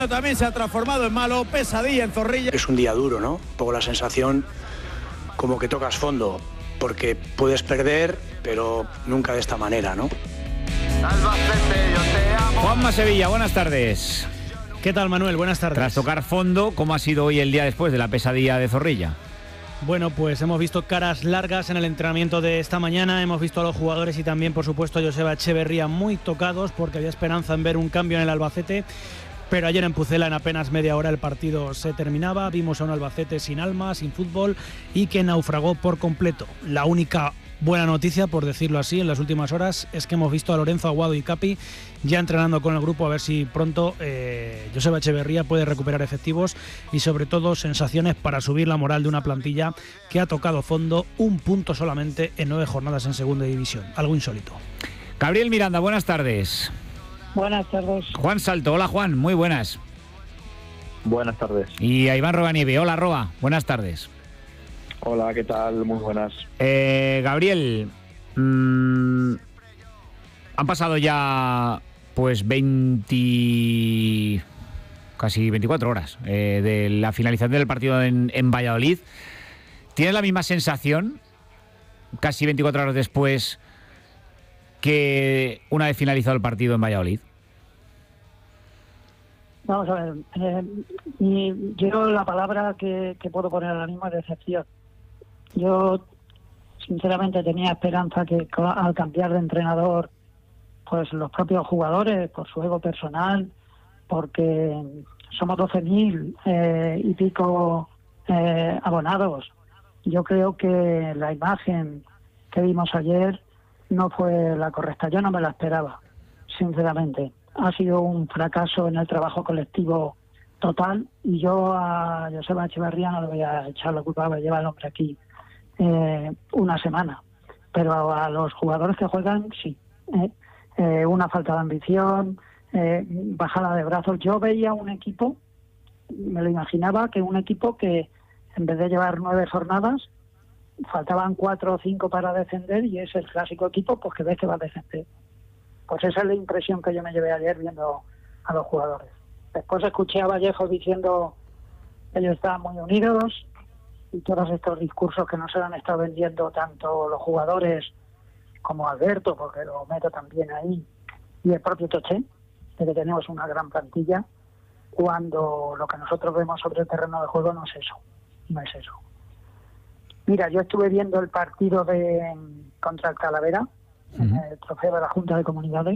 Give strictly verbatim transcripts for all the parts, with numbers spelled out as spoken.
También se ha transformado en malo, pesadilla en Zorrilla. Es un día duro, ¿no? Un poco la sensación como que tocas fondo, porque puedes perder, pero nunca de esta manera, ¿no? Juanma Sevilla, buenas tardes. ¿Qué tal, Manuel? Buenas tardes. Tras tocar fondo, ¿cómo ha sido hoy el día después de la pesadilla de Zorrilla? Bueno, pues hemos visto caras largas en el entrenamiento de esta mañana, hemos visto a los jugadores y también, por supuesto, a Joseba Echeverría muy tocados porque había esperanza en ver un cambio en el Albacete. Pero ayer en Pucela, en apenas media hora, el partido se terminaba. Vimos a un Albacete sin alma, sin fútbol y que naufragó por completo. La única buena noticia, por decirlo así, en las últimas horas es que hemos visto a Lorenzo Aguado y Capi ya entrenando con el grupo, a ver si pronto eh, Joseba Echeverría puede recuperar efectivos y sobre todo sensaciones para subir la moral de una plantilla que ha tocado fondo, un punto solamente en nueve jornadas en segunda división. Algo insólito. Gabriel Miranda, buenas tardes. Buenas tardes. Juan Salto, hola Juan, muy buenas. Buenas tardes. Y a Iván Roganieve, hola Roa, buenas tardes. Hola, ¿qué tal? Muy buenas. Eh, Gabriel, mmm, han pasado ya pues veinte, casi veinticuatro horas eh, de la finalización del partido en, en Valladolid. ¿Tienes la misma sensación, casi veinticuatro horas después, que una vez finalizado el partido en Valladolid? Vamos a ver, eh, y yo la palabra que, que puedo poner ahora mismo es decepción. Yo sinceramente tenía esperanza que al cambiar de entrenador, pues los propios jugadores, por su ego personal, porque somos doce mil eh, y pico eh, abonados, yo creo que la imagen que vimos ayer no fue la correcta. Yo no me la esperaba, sinceramente. Ha sido un fracaso en el trabajo colectivo total y yo a Joseba Echeverría no le voy a echar la culpa, me lleva el hombre aquí eh, una semana. Pero a los jugadores que juegan, sí. Eh, eh, una falta de ambición, eh, bajada de brazos. Yo veía un equipo, me lo imaginaba, que un equipo que en vez de llevar nueve jornadas, faltaban cuatro o cinco para defender y es el clásico equipo pues que ves que va a defender. Pues esa es la impresión que yo me llevé ayer viendo a los jugadores. Después escuché a Vallejo diciendo que ellos estaban muy unidos y todos estos discursos que nos han estado vendiendo tanto los jugadores como Alberto, porque lo meto también ahí, y el propio Toché, de que tenemos una gran plantilla, cuando lo que nosotros vemos sobre el terreno de juego no es eso, no es eso. Mira, yo estuve viendo el partido de contra el Talavera, uh-huh. en el trofeo de la Junta de Comunidades,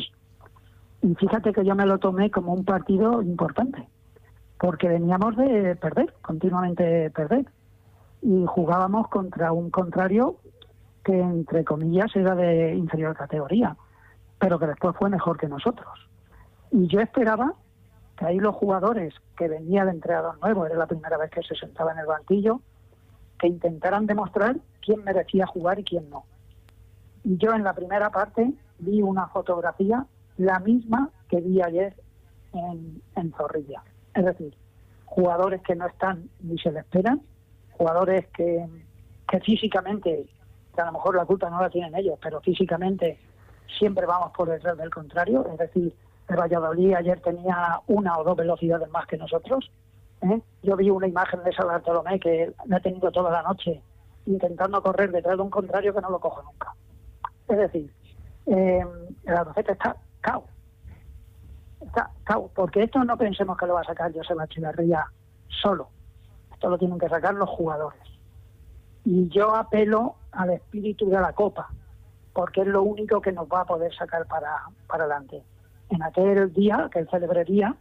y fíjate que yo me lo tomé como un partido importante, porque veníamos de perder, continuamente perder, y jugábamos contra un contrario que, entre comillas, era de inferior categoría, pero que después fue mejor que nosotros. Y yo esperaba que ahí los jugadores que venían de entrenador nuevo, era la primera vez que se sentaba en el banquillo, que intentaran demostrar quién merecía jugar y quién no. Y yo en la primera parte vi una fotografía, la misma que vi ayer en, en Zorrilla. Es decir, jugadores que no están ni se le esperan, jugadores que, que físicamente, que a lo mejor la culpa no la tienen ellos, pero físicamente siempre vamos por detrás del contrario. Es decir, el Valladolid ayer tenía una o dos velocidades más que nosotros. ¿Eh? Yo vi una imagen de San Bartolomé que me ha tenido toda la noche intentando correr detrás de un contrario que no lo cojo nunca. Es decir, eh, el Albacete está cao. Está cao, porque esto no pensemos que lo va a sacar Joseba Echeverría solo. Esto lo tienen que sacar los jugadores. Y yo apelo al espíritu de la Copa, porque es lo único que nos va a poder sacar para, para adelante. En aquel día, aquel célebre día,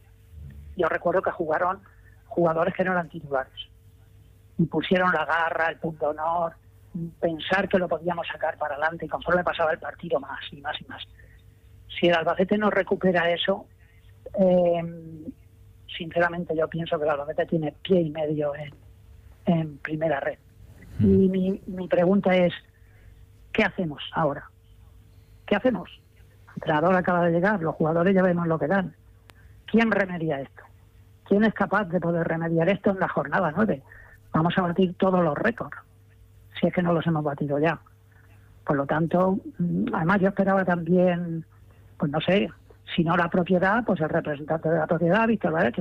yo recuerdo que jugaron jugadores que no eran titulares y pusieron la garra, el punto honor, pensar que lo podíamos sacar para adelante, y conforme pasaba el partido más y más y más. Si el Albacete no recupera eso, eh, sinceramente yo pienso que el Albacete tiene pie y medio en, en primera red. Y mi, mi pregunta es, ¿qué hacemos ahora? ¿Qué hacemos? El entrenador acaba de llegar, los jugadores ya vemos lo que dan. ¿Quién remedia esto? ¿Quién es capaz de poder remediar esto en la jornada nueve? Vamos a batir todos los récords, si es que no los hemos batido ya. Por lo tanto, además yo esperaba también, pues no sé, si no la propiedad, pues el representante de la propiedad, Víctor Vázquez,